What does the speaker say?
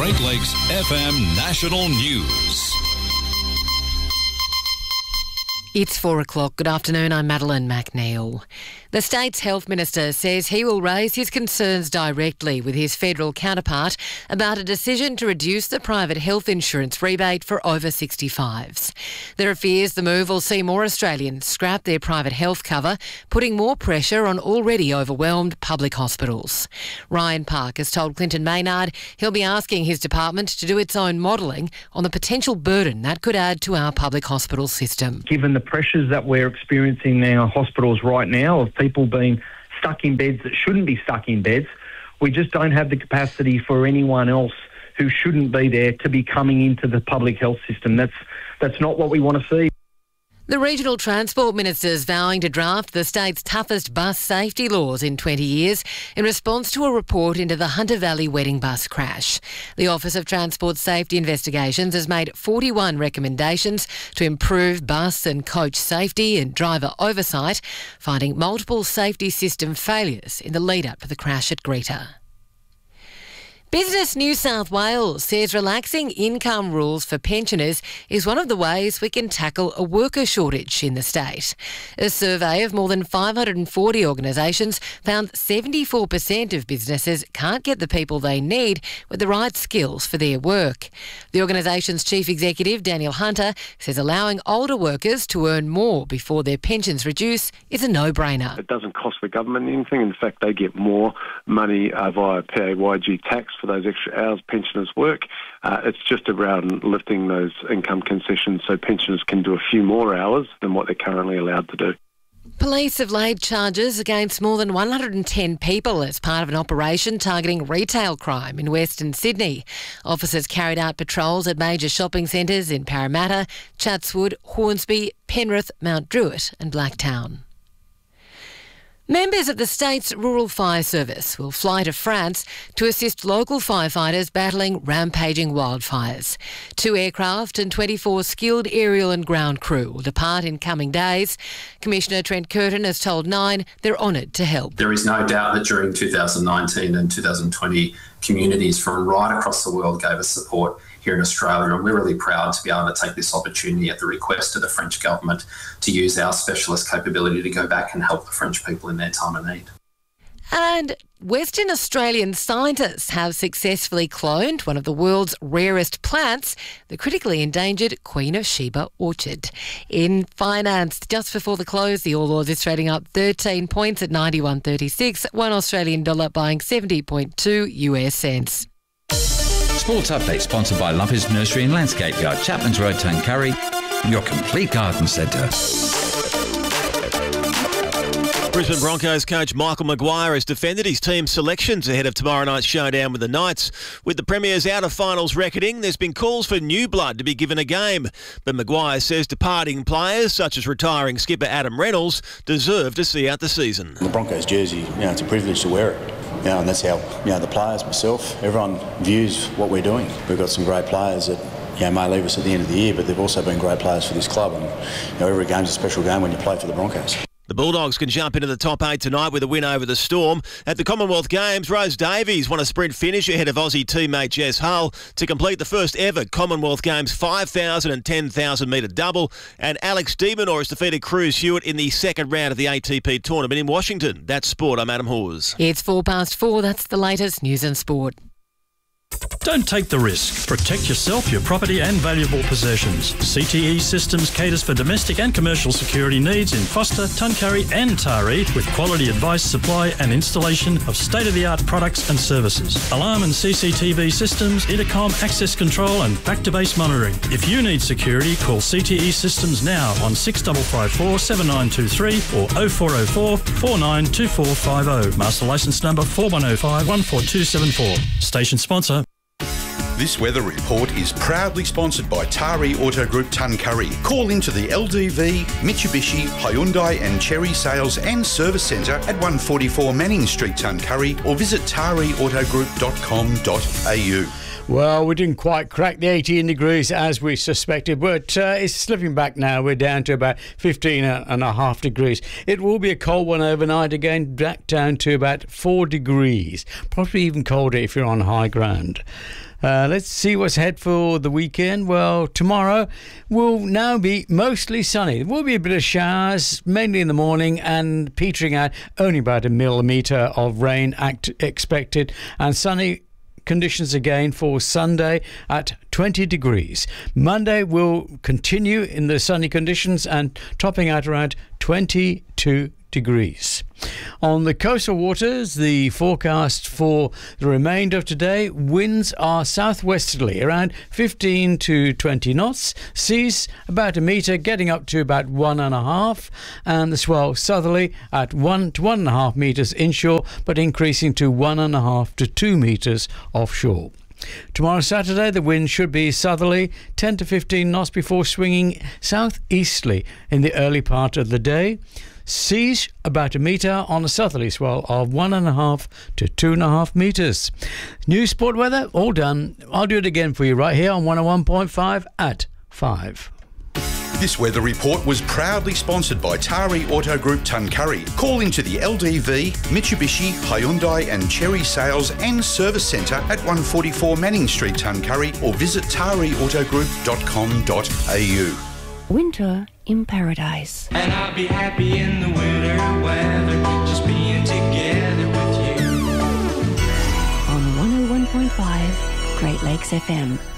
Great Lakes FM National News. It's 4 o'clock. Good afternoon, I'm Madeline McNeil. The state's health minister says he will raise his concerns directly with his federal counterpart about a decision to reduce the private health insurance rebate for over 65s. There are fears the move will see more Australians scrap their private health cover, putting more pressure on already overwhelmed public hospitals. Ryan Park has told Clinton Maynard he'll be asking his department to do its own modelling on the potential burden that could add to our public hospital system. Given the pressures that we're experiencing in our hospitals right now of people being stuck in beds that shouldn't be stuck in beds, we just don't have the capacity for anyone else who shouldn't be there to be coming into the public health system. That's not what we want to see. The regional transport minister is vowing to draft the state's toughest bus safety laws in 20 years in response to a report into the Hunter Valley wedding bus crash. The Office of Transport Safety Investigations has made 41 recommendations to improve bus and coach safety and driver oversight, finding multiple safety system failures in the lead-up to the crash at Greta. Business New South Wales says relaxing income rules for pensioners is one of the ways we can tackle a worker shortage in the state. A survey of more than 540 organisations found 74% of businesses can't get the people they need with the right skills for their work. The organisation's chief executive, Daniel Hunter, says allowing older workers to earn more before their pensions reduce is a no-brainer. It doesn't cost the government anything. In fact, they get more money via PAYG tax for those extra hours pensioners work. It's just around lifting those income concessions so pensioners can do a few more hours than what they're currently allowed to do. Police have laid charges against more than 110 people as part of an operation targeting retail crime in Western Sydney. Officers carried out patrols at major shopping centres in Parramatta, Chatswood, Hornsby, Penrith, Mount Druitt and Blacktown. Members of the state's Rural Fire Service will fly to France to assist local firefighters battling rampaging wildfires. 2 aircraft and 24 skilled aerial and ground crew will depart in coming days. Commissioner Trent Curtin has told Nine they're honoured to help. There is no doubt that during 2019 and 2020, communities from right across the world gave us support here in Australia, and we're really proud to be able to take this opportunity at the request of the French government to use our specialist capability to go back and help the French people in their time of need. And Western Australian scientists have successfully cloned one of the world's rarest plants, the critically endangered Queen of Sheba orchid. In finance, just before the close, the All Ords is trading up 13 points at 91.36, $1 Australian dollar buying 70.2 US cents. Sports Update sponsored by Lumpers Nursery and Landscape Yard, Chapman's Road, Tuncurry, your complete garden centre. Brisbane Broncos coach Michael Maguire has defended his team's selections ahead of tomorrow night's showdown with the Knights. With the Premier's out-of-finals reckoning, there's been calls for new blood to be given a game. But Maguire says departing players, such as retiring skipper Adam Reynolds, deserve to see out the season. The Broncos jersey, it's a privilege to wear it. And that's how, the players, myself, everyone views what we're doing. We've got some great players that, may leave us at the end of the year, but they've also been great players for this club. And, every game's a special game when you play for the Broncos. The Bulldogs can jump into the top 8 tonight with a win over the Storm. At the Commonwealth Games, Rose Davies won a sprint finish ahead of Aussie teammate Jess Hull to complete the first ever Commonwealth Games 5,000 and 10,000 metre double. And Alex de Minaur has defeated Cruz Hewitt in the second round of the ATP tournament in Washington. That's sport. I'm Adam Hawes. It's 4:04. That's the latest news and sport. Don't take the risk. Protect yourself, your property and valuable possessions. CTE Systems caters for domestic and commercial security needs in Foster, Tuncurry and Taree with quality advice, supply and installation of state-of-the-art products and services. Alarm and CCTV systems, intercom, access control and back-to-base monitoring. If you need security, call CTE Systems now on 6554 7923 or 0404 492450. Master licence number 4105 14274. Station sponsor. This weather report is proudly sponsored by Taree Auto Group Tuncurry. Call into the LDV, Mitsubishi, Hyundai and Chery Sales and Service Centre at 144 Manning Street, Tuncurry, or visit tareautogroup.com.au. Well, we didn't quite crack the 18 degrees as we suspected, but it's slipping back now. We're down to about 15.5 degrees. It will be a cold one overnight again, back down to about 4 degrees. Probably even colder if you're on high ground. Let's see what's ahead for the weekend. Well, tomorrow will now be mostly sunny. There will be a bit of showers, mainly in the morning, and petering out only about 1 millimetre of rain expected, and sunny conditions again for Sunday at 20 degrees. Monday will continue in the sunny conditions and topping out around 22 degrees. On the coastal waters, the forecast for the remainder of today, winds are southwesterly around 15 to 20 knots, seas about 1 metre getting up to about 1.5, and the swell southerly at 1 to 1.5 metres inshore but increasing to 1.5 to 2 metres offshore. Tomorrow Saturday the wind should be southerly 10 to 15 knots before swinging southeasterly in the early part of the day. Seas about 1 metre on a southerly swell of 1.5 to 2.5 metres. New sport weather, all done. I'll do it again for you right here on 101.5 at 5. This weather report was proudly sponsored by Tari Auto Group Tuncurry. Call into the LDV, Mitsubishi, Hyundai and Cherry Sales and Service Centre at 144 Manning Street, Tuncurry, or visit tariautogroup.com.au. Winter in Paradise. And I'll be happy in the winter weather, just being together with you. On 101.5 Great Lakes FM.